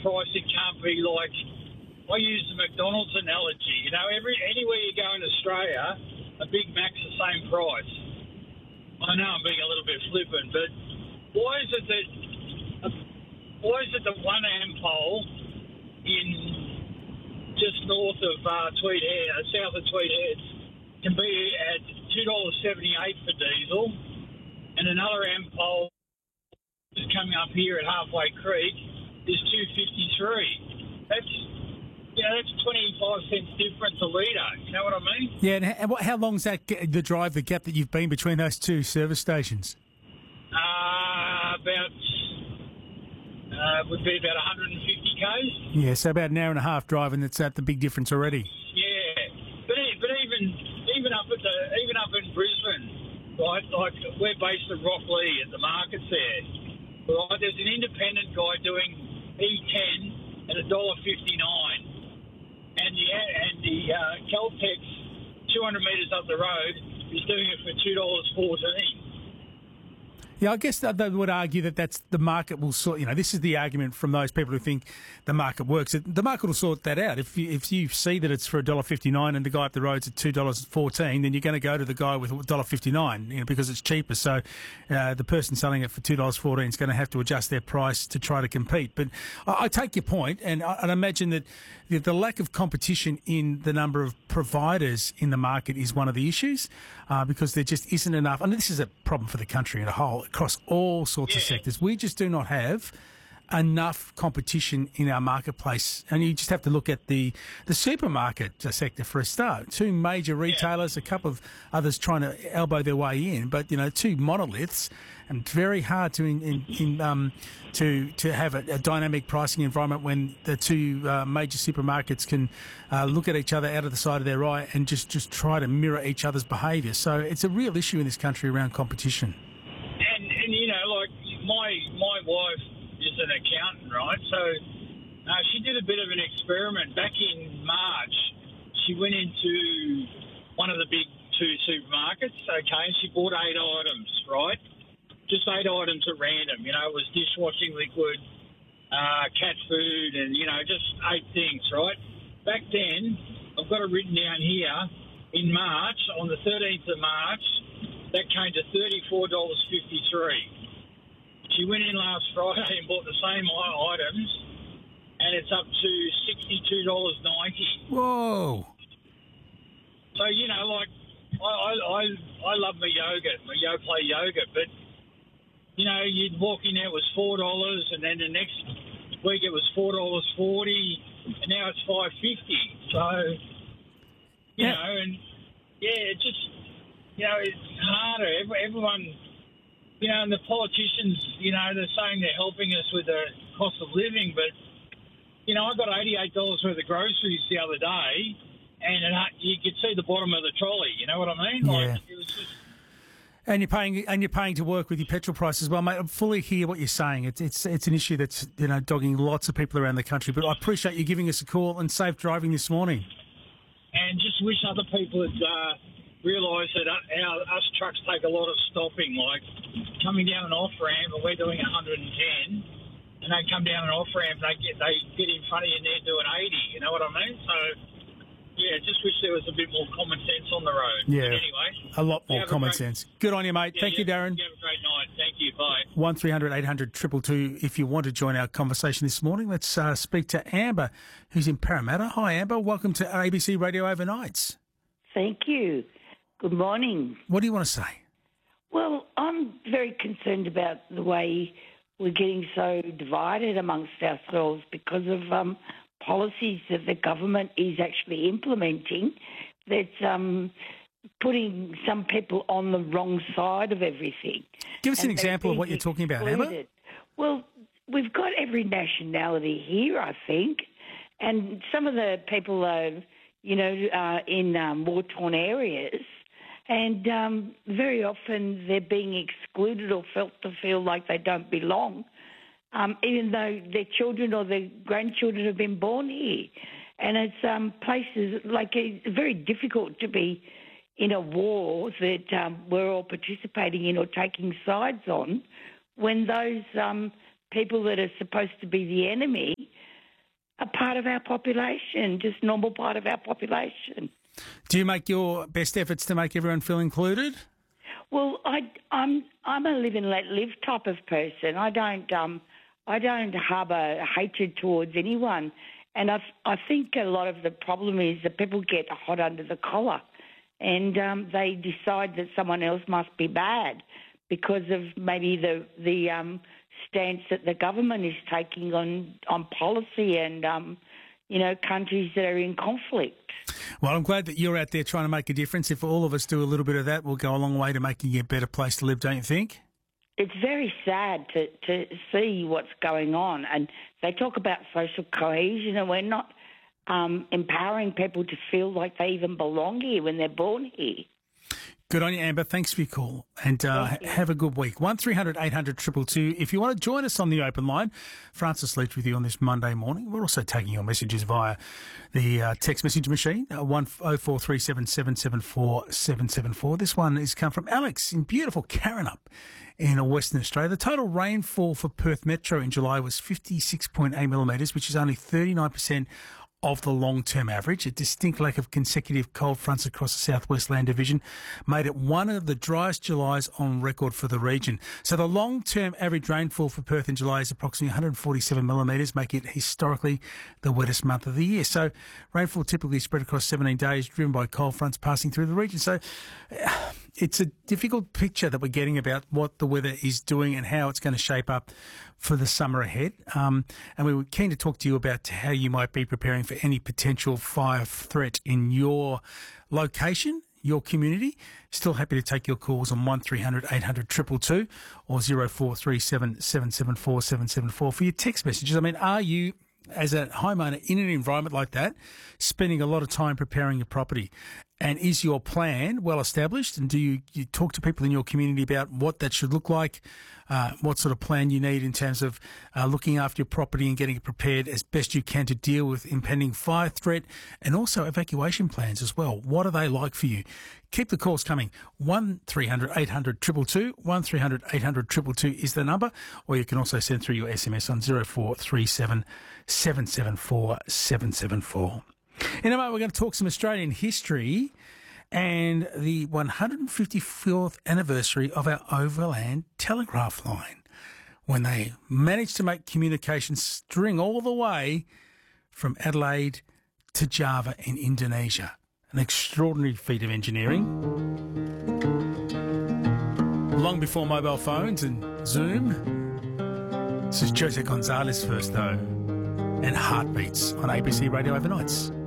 pricing can't be like, I use the McDonald's analogy. You know, anywhere you go in Australia, a Big Mac's the same price. I know I'm being a little bit flippant, but why is it that one ampole in just north of Tweed Head, south of Tweed Heads, can be at $2.78 for diesel, and another ampole just coming up here at Halfway Creek is $2.53. That's 25 cents difference a litre. You know what I mean? Yeah, and how long's that the gap that you've been between those two service stations? Would be about 150 k's. Yeah, so about an hour and a half drive, and that's the big difference already. Yeah, but even up in Brisbane, right? Like we're based at Rocklea at the markets there. Right, there's an independent guy doing E10 at $1.59. And the Caltex 200 metres up the road is doing it for $2.14. Yeah, I guess they would argue that that's the market will sort. You know, this is the argument from those people who think the market works. The market will sort that out. If you see that it's for $1.59 and the guy up the road's at $2.14, then you're going to go to the guy with $1.59, because it's cheaper. So the person selling it for $2.14 is going to have to adjust their price to try to compete. But I take your point, and I imagine that the lack of competition in the number of providers in the market is one of the issues, because there just isn't enough. And this is a problem for the country as a whole, across all sorts of sectors. We just do not have enough competition in our marketplace. And you just have to look at the supermarket sector for a start. Two major retailers, a couple of others trying to elbow their way in, but, two monoliths, and it's very hard to have a dynamic pricing environment when the two major supermarkets can look at each other out of the side of their eye and just try to mirror each other's behaviour. So it's a real issue in this country around competition. And like my wife is an accountant, right? So she did a bit of an experiment back in March. She went into one of the big two supermarkets, okay, and she bought 8 items, right? Just 8 items at random. It was dishwashing liquid, cat food, and, just 8 things, right? Back then, I've got it written down here, in March, on the 13th of March, that came to $34.53. She went in last Friday and bought the same items, and it's up to $62.90. Whoa! So, I love my yogurt, my Yoplait yogurt, but, you'd walk in there, it was $4, and then the next week it was $4.40, and now it's $5.50. So, it's just, it's harder. Everyone... and the politicians, they're saying they're helping us with the cost of living, but, I got $88 worth of groceries the other day, and you could see the bottom of the trolley. You know what I mean? Yeah. It was just... And you're paying to work with your petrol prices as well, mate. I fully hear what you're saying. It's an issue that's dogging lots of people around the country. But I appreciate you giving us a call, and safe driving this morning. And just wish other people would realise that us trucks take a lot of stopping, like coming down an off ramp, and we're doing 110, and they come down an off ramp, and they get in front of you and they're doing 80. You know what I mean? So. Yeah, just wish there was a bit more common sense on the road. Yeah, but anyway, a lot more common sense. Good on you, mate. Thank you, Darren. You have a great night. Thank you. Bye. 1300 800 222 if you want to join our conversation this morning. Let's speak to Amber, who's in Parramatta. Hi, Amber. Welcome to ABC Radio Overnights. Thank you. Good morning. What do you want to say? Well, I'm very concerned about the way we're getting so divided amongst ourselves because of policies that the government is actually implementing that's putting some people on the wrong side of everything. Give us an example of what you're talking about, Amber. Well, we've got every nationality here, I think, and some of the people are, in war-torn areas, and very often they're being excluded or felt to feel like they don't belong. Even though their children or their grandchildren have been born here. And it's places like it's very difficult to be in a war that we're all participating in or taking sides on when those people that are supposed to be the enemy part of our population, just normal part of our population. Do you make your best efforts to make everyone feel included? Well, I'm a live and let live type of person. I don't harbour hatred towards anyone, and I think a lot of the problem is that people get hot under the collar, and they decide that someone else must be bad because of maybe the stance that the government is taking on policy and countries that are in conflict. Well, I'm glad that you're out there trying to make a difference. If all of us do a little bit of that, we'll go a long way to making it a better place to live, don't you think? It's very sad to see what's going on. And they talk about social cohesion, and we're not empowering people to feel like they even belong here when they're born here. Good on you, Amber. Thanks for your call, and have a good week. 1300 800 222. If you want to join us on the open line, Francis Leach with you on this Monday morning. We're also taking your messages via the text message machine, 0437 774 774. This one has come from Alex in beautiful Karrinyup in Western Australia. The total rainfall for Perth Metro in July was 56.8 millimetres, which is only 39% of the long-term average. A distinct lack of consecutive cold fronts across the Southwest Land Division made it one of the driest Julys on record for the region. So the long-term average rainfall for Perth in July is approximately 147 millimetres, making it historically the wettest month of the year. So rainfall typically spread across 17 days, driven by cold fronts passing through the region. So it's a difficult picture that we're getting about what the weather is doing and how it's going to shape up for the summer ahead. And we were keen to talk to you about how you might be preparing for any potential fire threat in your location, your community. Still happy to take your calls on 1300 800 222 or 0437 774 774 for your text messages. I mean, are you, as a homeowner in an environment like that, spending a lot of time preparing your property? And is your plan well established? And do you talk to people in your community about what that should look like? What sort of plan you need in terms of looking after your property and getting it prepared as best you can to deal with impending fire threat, and also evacuation plans as well. What are they like for you? Keep the calls coming. 1300 800 222. 1300 800 222 is the number, or you can also send through your SMS on 0437 774 774. In a moment, we're going to talk some Australian history and the 154th anniversary of our overland telegraph line, when they managed to make communication string all the way from Adelaide to Java in Indonesia. An extraordinary feat of engineering. Long before mobile phones and Zoom. This is Jose Gonzalez first, though, and Heartbeats on ABC Radio Overnights.